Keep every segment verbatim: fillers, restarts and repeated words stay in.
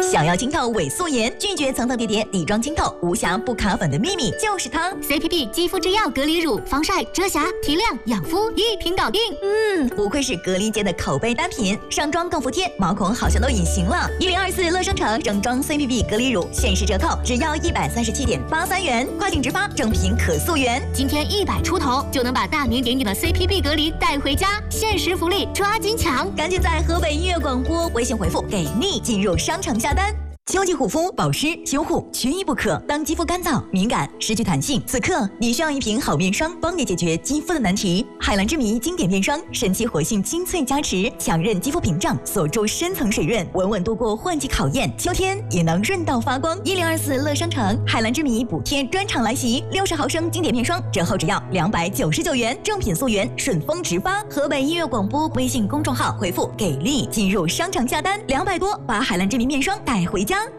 想要清透伪素颜，拒绝层层叠叠底妆清透，无瑕不卡粉的秘密就是它。 C P B 肌肤之钥隔离乳，防晒、遮瑕、提亮、养肤一瓶搞定。 嗯，不愧是隔离界的口碑单品，上妆更服帖，毛孔好像都隐形了。一零二四乐生城整装 C P B 隔离乳限时折扣，只要一百三十七点八三元，跨境直发，正品可溯源。 今天一百出头就能把大名鼎鼎的 C P B 隔离带回家，限时福利抓紧抢！ 赶紧在河北音乐广播微信回复给力进入商城下单。秋季护肤、保湿、修护缺一不可。当肌肤干燥、敏感、失去弹性，此刻你需要一瓶好面霜，帮你解决肌肤的难题。海蓝之谜经典面霜，神奇活性精粹加持，强韧肌肤屏障，锁住深层水润，稳稳度过换季考验。秋天也能润到发光。一零二四乐商城海蓝之谜补贴专场来袭，六十毫升经典面霜折后只要两百九十九元，正品溯源，顺丰直发。河北音乐广播微信公众号回复给力进入商城下单，两百多把海蓝之谜面霜带回家。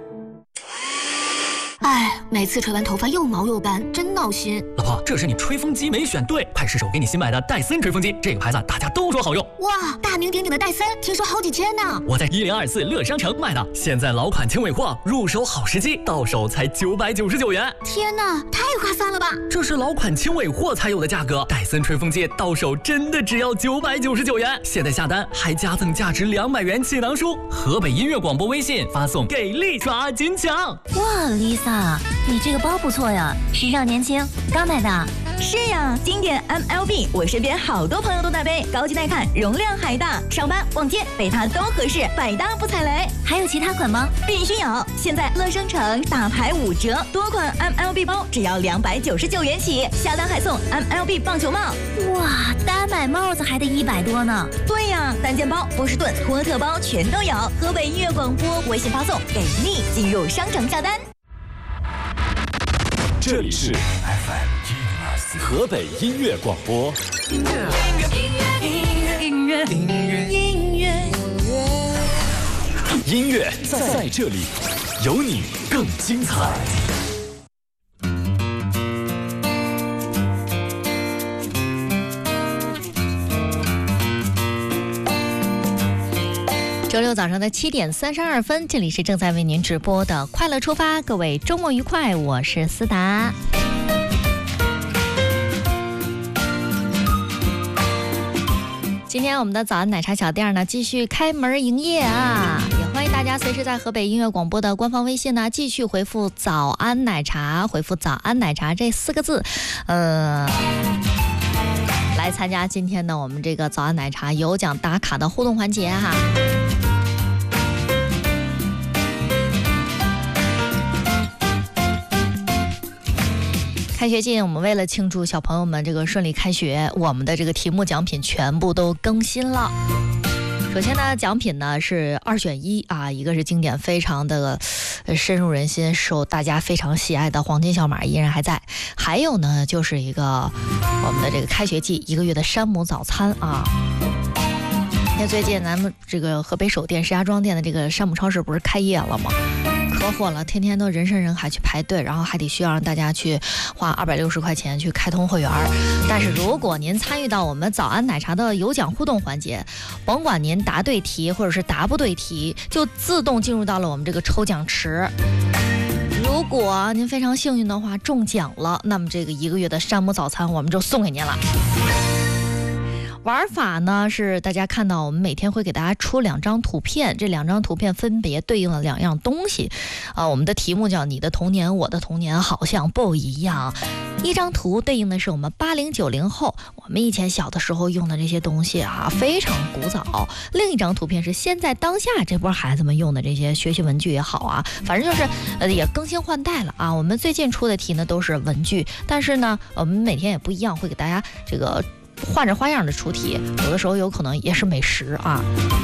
哎，每次吹完头发又毛又干，真闹心。 老婆，这是你吹风机没选对，派试手给你新买的戴森吹风机，这个牌子大家都说好用。 哇，大名鼎鼎的戴森，听说好几千呢。 我在一零二四乐商城买的，现在老款轻尾货，入手好时机，到手才九百九十九元。 天哪，太划算了吧！ 这是老款轻尾货才有的价格，戴森吹风机到手真的只要九百九十九元。现在下单还加赠价值两百元气囊书。河北音乐广播微信发送给力抓紧抢。 哇 ，Lisa， 你这个包不错呀，时尚年轻，刚买的。 是呀，经典 M L B， 我身边好多朋友都在背，高级耐看，容量还大，上班逛街背它都合适，百搭不踩雷。 还有其他款吗？ 必须有！现在乐商城大牌五折，多款 M L B 包只要两百九十九元起，下单还送 M L B 棒球帽。 哇，单买帽子还得一百多呢。 对呀，单肩包、波士顿、托特包全都有。河北音乐广播微信发送给力进入商城下单。 这里是 F M 一零二四河北音乐广播。音乐，音乐，音乐，音乐，音乐，音乐，音乐在在这里，有你更精彩。 周六早上的七点三十二分，这里是正在为您直播的快乐出发，各位周末愉快，我是思达。今天我们的早安奶茶小店呢继续开门营业啊，也欢迎大家随时在河北音乐广播的官方微信呢继续回复早安奶茶，回复早安奶茶这四个字，呃来参加今天的我们这个早安奶茶有奖打卡的互动环节哈。开学近，我们为了庆祝小朋友们这个顺利开学，我们的这个题目奖品全部都更新了。首先呢，奖品呢是二选一啊，一个是经典非常的深入人心，受大家非常喜爱的黄金小马依然还在，还有呢就是一个我们的这个开学季一个月的山姆早餐啊。因为最近咱们这个河北首店石家庄店的这个山姆超市不是开业了吗？可火了，天天都人山人海去排队，然后还得需要让大家去花二百六十块钱去开通会员。但是如果您参与到我们早安奶茶的有奖互动环节，甭管您答对题或者是答不对题，就自动进入到了我们这个抽奖池。如果您非常幸运的话中奖了，那么这个一个月的山姆早餐我们就送给您了。玩法呢是大家看到我们每天会给大家出两张图片，这两张图片分别对应了两样东西啊，我们的题目叫你的童年我的童年好像不一样。一张图对应的是我们八零九零后我们以前小的时候用的这些东西啊，非常古早。另一张图片是现在当下这波孩子们用的这些学习文具也好啊，反正就是呃也更新换代了啊。我们最近出的题呢都是文具，但是呢我们每天也不一样，会给大家这个换着花样的出题，有的时候有可能也是美食啊。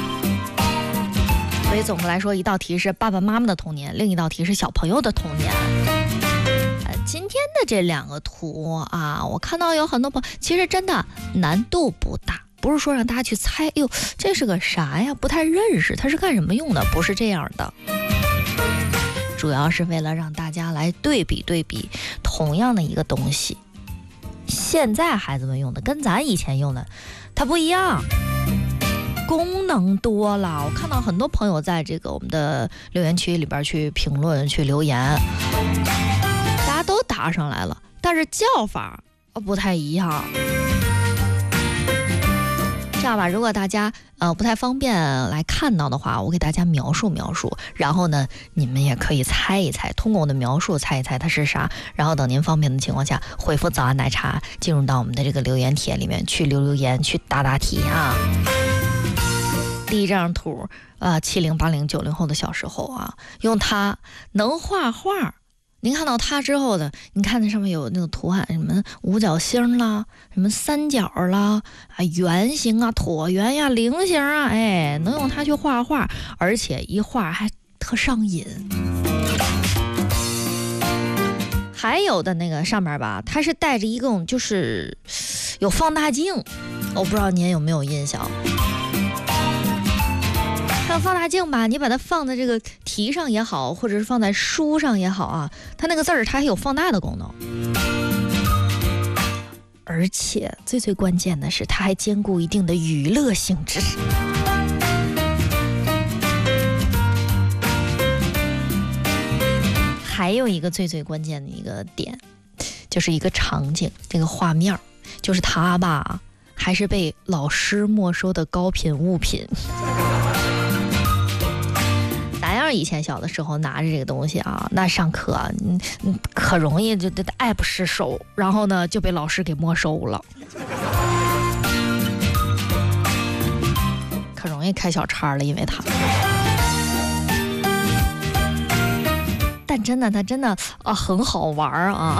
所以总的来说，一道题是爸爸妈妈的童年，另一道题是小朋友的童年。呃，今天的这两个图啊，我看到有很多朋友，其实真的难度不大，不是说让大家去猜，哎呦，这是个啥呀？不太认识，它是干什么用的？不是这样的。主要是为了让大家来对比对比同样的一个东西。现在孩子们用的跟咱以前用的它不一样。 功能多了。我看到很多朋友在这个我们的留言区里边去评论、去留言，大家都答上来了，但是叫法不太一样。这样吧，如果大家呃不太方便来看到的话，我给大家描述描述，然后呢，你们也可以猜一猜，通过我的描述猜一猜它是啥，然后等您方便的情况下，回复早安奶茶，进入到我们的这个留言帖里面去留留言，去答答题啊。第一张图，呃，七零八零九零后的小时候啊，用它能画画。您看到它之后的，您看那上面有那个图案，什么五角星啦，什么三角啦，啊，圆形啊，椭圆呀，菱形啊，哎，能用它去画画，而且一画还特上瘾。还有的那个上面吧，它是带着一个就是有放大镜，我不知道您有没有印象。像放大镜吧，你把它放在这个题上也好，或者是放在书上也好啊，它那个字儿它还有放大的功能，而且最最关键的是它还兼顾一定的娱乐性质。还有一个最最关键的一个点，就是一个场景，这个画面，就是它吧，还是被老师没收的高频物品。咱要是以前小的时候拿着这个东西啊，那上课啊，嗯嗯，可容易就爱不释手，然后呢就被老师给没收了，可容易开小差了，因为它。但真的，它真的啊很好玩啊。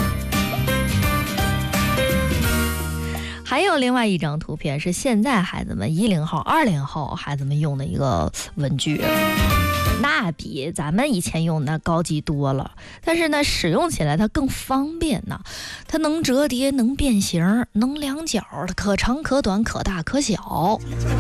还有另外一张图片是现在孩子们一零后、二零后孩子们用的一个文具。那比咱们以前用的高级多了，但是呢，使用起来它更方便呢。它能折叠，能变形，能量角，可长可短，可大可小。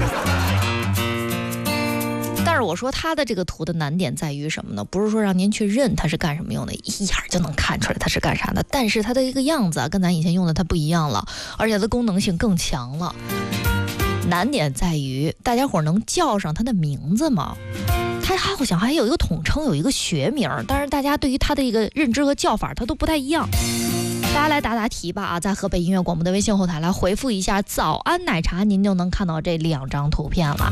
但是我说它的这个图的难点在于什么呢？不是说让您去认它是干什么用的，一眼就能看出来它是干啥的。但是它的一个样子啊，跟咱以前用的它不一样了，而且它功能性更强了。难点在于大家伙能叫上它的名字吗？它好像还有一个统称，有一个学名，但是大家对于它的一个认知和叫法它都不太一样。大家来答答题吧啊，在河北音乐广播的微信后台来回复一下早安奶茶，您就能看到这两张图片了。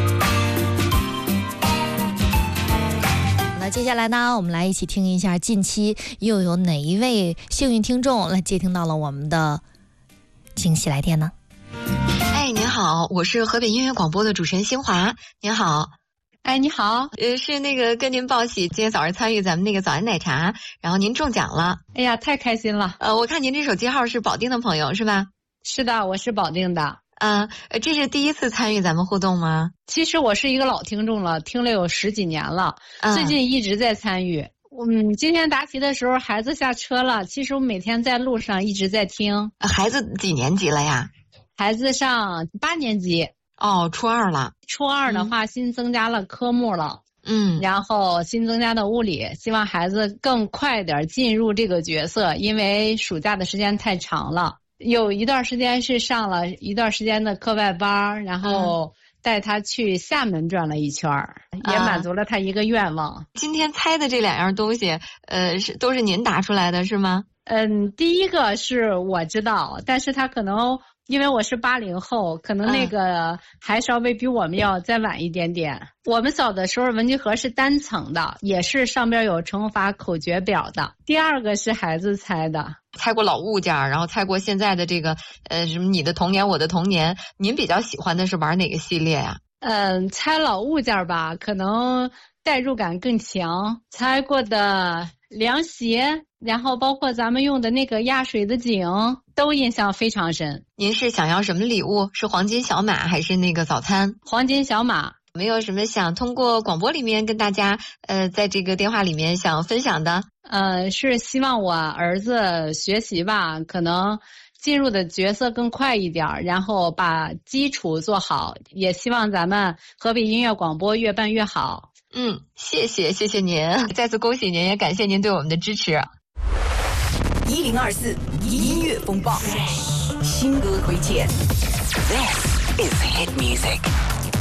那接下来呢，我们来一起听一下近期又有哪一位幸运听众来接听到了我们的惊喜来电呢？ 哎，您好，我是河北音乐广播的主持人新华，您好。 哎，你好， 呃，是那个跟您报喜，今天早上参与咱们那个早安奶茶，然后您中奖了。 哎呀，太开心了。 呃，我看您这手机号是保定的朋友是吧？ 是的，我是保定的。 啊、呃，这是第一次参与咱们互动吗？ 其实我是一个老听众了，听了有十几年了， 嗯、 最近一直在参与。嗯，今天答题的时候孩子下车了，其实我每天在路上一直在听。 孩子几年级了呀？ 孩子上八年级。 哦，初二了。 初二的话，嗯、新增加了科目了。 嗯， 然后新增加的物理，希望孩子更快点进入这个角色，因为暑假的时间太长了。有一段时间是上了一段时间的课外班，然后带他去厦门转了一圈，嗯、也满足了他一个愿望。 啊、今天猜的这两样东西，呃，是都是您答出来的是吗？ 嗯，第一个是我知道，但是他可能因为我是八零后，可能那个还稍微比我们要再晚一点点。嗯、我们小的时候文具盒是单层的，也是上边有乘法口诀表的。第二个是孩子猜的。 猜过老物件，然后猜过现在的这个呃什么你的童年我的童年，您比较喜欢的是玩哪个系列呀？ 嗯，猜老物件吧，可能代入感更强。猜过的凉鞋，然后包括咱们用的那个压水的井，都印象非常深。 您是想要什么礼物？是黄金小马还是那个早餐？ 黄金小马。 没有什么想通过广播里面跟大家呃在这个电话里面想分享的？ 呃，是希望我儿子学习吧，可能进入的角色更快一点，然后把基础做好，也希望咱们河北音乐广播越办越好。 嗯，谢谢谢谢您，再次恭喜您，也感谢您对我们的支持。 一零二四音乐风暴，新歌推荐。 This is hit music.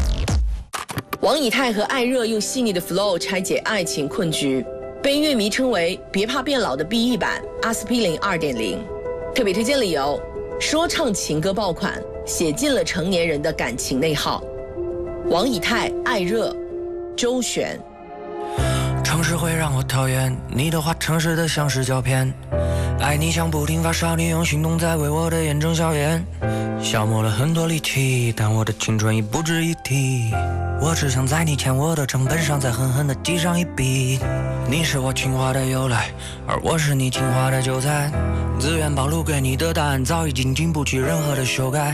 王以太和艾热用细腻的 flow 拆解爱情困局，被音乐迷称为别怕变老的 B E 版阿司匹林 二点零。 特别推荐理由，说唱情歌爆款，写尽了成年人的感情内耗。王以太、艾热、周璇。 城市会让我讨厌你的话，城市的像是胶片，爱你像不停发烧，你用行动在为我的眼中消炎，消磨了很多力气，但我的青春已不值一提，我只想在你欠我的成本上再狠狠地记上一笔。你是我情话的由来，而我是你情话的韭菜，自愿暴露给你的答案早已经经不起任何的修改，